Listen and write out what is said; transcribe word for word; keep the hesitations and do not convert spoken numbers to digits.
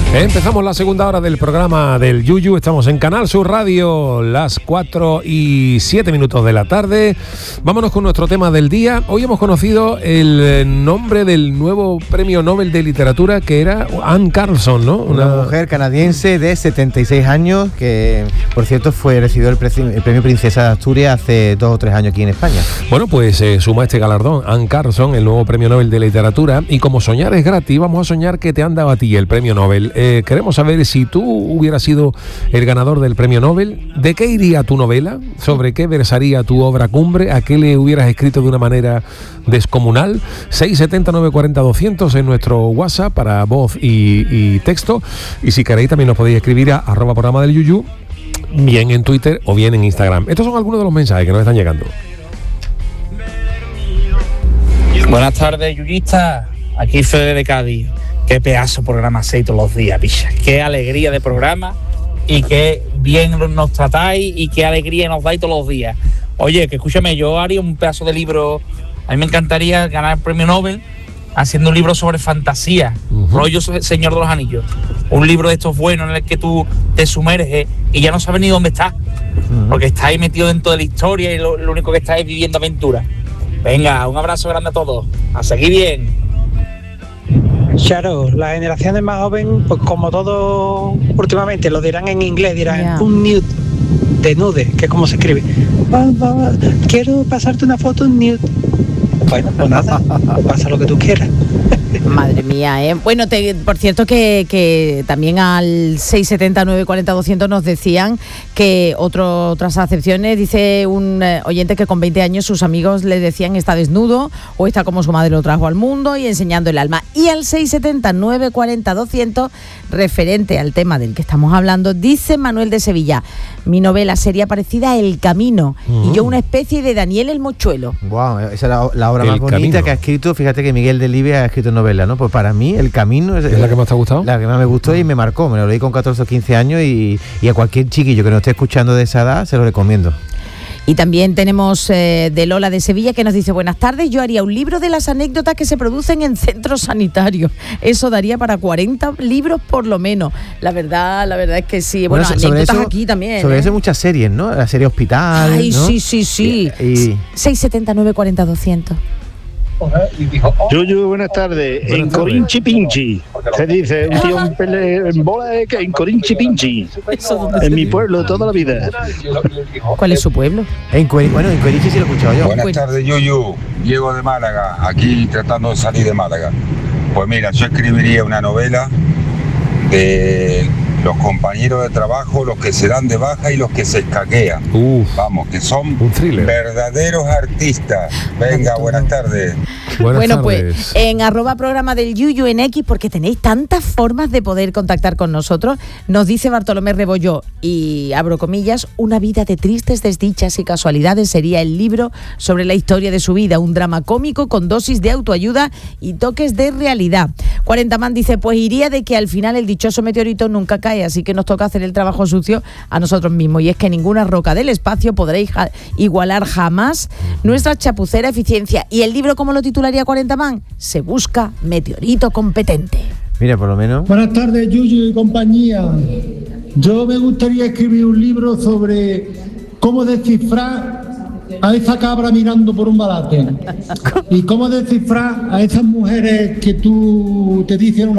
Empezamos la segunda hora del programa del Yuyu. Estamos en Canal Sur Radio, las cuatro y siete minutos de la tarde. Vámonos con nuestro tema del día. Hoy hemos conocido el nombre del nuevo premio Nobel de Literatura, que era Anne Carlson, ¿no? Una, Una mujer canadiense de setenta y seis años, que por cierto fue recibió el, pre- el premio Princesa de Asturias hace dos o tres años aquí en España. Bueno, pues eh, suma este galardón Anne Carlson, el nuevo premio Nobel de Literatura. Y como soñar es gratis, vamos a soñar que te han dado a ti el premio Nobel. Eh, queremos saber si tú hubieras sido el ganador del premio Nobel, ¿de qué iría tu novela? ¿Sobre qué versaría tu obra cumbre? ¿A qué le hubieras escrito de una manera descomunal? seis setenta, nueve cuarenta, doscientos en nuestro WhatsApp para voz y, y texto. Y si queréis también nos podéis escribir a arroba programa del Yuyu, bien en Twitter o bien en Instagram. Estos son algunos de los mensajes que nos están llegando. Buenas tardes, yuyistas. Aquí Fede de Cádiz. Qué pedazo de programa hacéis todos los días, picha. Qué alegría de programa y qué bien nos tratáis y qué alegría nos dais todos los días. Oye, que escúchame, yo haría un pedazo de libro. A mí me encantaría ganar el premio Nobel haciendo un libro sobre fantasía, uh-huh. rollo Señor de los Anillos. Un libro de estos buenos en el que tú te sumerges y ya no sabes ni dónde estás, uh-huh. porque estás ahí metido dentro de la historia y lo, lo único que estás es viviendo aventuras. Venga, un abrazo grande a todos. A seguir bien. Claro, las generaciones más jóvenes, pues como todo últimamente, lo dirán en inglés, dirán yeah. un nude, de nude, que es como se escribe. Va, va, va, quiero pasarte una foto en nude. Bueno, pues nada, pues pasa lo que tú quieras. Madre mía, ¿eh? Bueno, te, por cierto que, que también al seis setenta, nueve cuarenta, doscientos nos decían que otro, otras acepciones, dice un eh, oyente que con veinte años sus amigos le decían está desnudo o está como su madre lo trajo al mundo y enseñando el alma. Y al seis setenta, nueve cuarenta, doscientos, referente al tema del que estamos hablando, dice Manuel de Sevilla, mi novela sería parecida a El Camino uh-huh. y yo una especie de Daniel el Mochuelo. Wow, esa es la, la obra el más bonita camino. Que ha escrito. Fíjate que Miguel Delibes ha escrito novela, ¿no? Pues para mí El Camino es, ¿Es la que más te ha gustado? La que más me gustó y me marcó. Me lo leí con catorce o quince años y, y a cualquier chiquillo que nos esté escuchando de esa edad se lo recomiendo. Y también tenemos eh, de Lola de Sevilla que nos dice, buenas tardes, yo haría un libro de las anécdotas que se producen en centros sanitarios. Eso daría para cuarenta libros por lo menos. La verdad, la verdad es que sí. Bueno, bueno anécdotas eso, aquí también. Sobre ¿eh? eso hay muchas series, ¿no? La serie Hospital, Ay, ¿no? sí, sí, sí. Y, y... seis setenta, nueve cuarenta, doscientos. Yuyu, buenas tardes. Buenas en Corinchi Pinchi. Se dice un tío en, pele, en bola de que en Corinchi Pinchi. En mi pueblo toda la vida. ¿Cuál es su pueblo? En Cueri, bueno, en Corinchi sí lo he escuchado yo. Buenas tardes, Yuyu. Diego de Málaga, aquí tratando de salir de Málaga. Pues mira, yo escribiría una novela de los compañeros de trabajo, los que se dan de baja y los que se escaquean. Uf, vamos, que son verdaderos artistas. Venga, buenas tardes. Buenas bueno, tardes. Pues en arroba programa del Yuyu en X, porque tenéis tantas formas de poder contactar con nosotros, nos dice Bartolomé Rebolló, y abro comillas, una vida de tristes desdichas y casualidades sería el libro sobre la historia de su vida, un drama cómico con dosis de autoayuda y toques de realidad. cuarenta man dice, pues iría de que al final el dichoso meteorito nunca cae, así que nos toca hacer el trabajo sucio a nosotros mismos, y es que ninguna roca del espacio podréis ja- igualar jamás nuestra chapucera eficiencia. ¿Y el libro cómo lo titularía cuarenta man? Se busca meteorito competente. Mira, por lo menos. Buenas tardes, Yuyu y compañía. Yo me gustaría escribir un libro sobre cómo descifrar a esa cabra mirando por un balate y cómo descifrar a esas mujeres que tú te dicen una